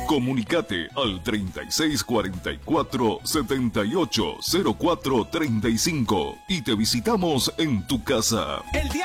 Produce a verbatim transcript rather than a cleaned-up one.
Comunicate al treinta y seis cuarenta y cuatro setenta y ocho cero cuatro treinta y cinco y te visitamos en tu casa. El día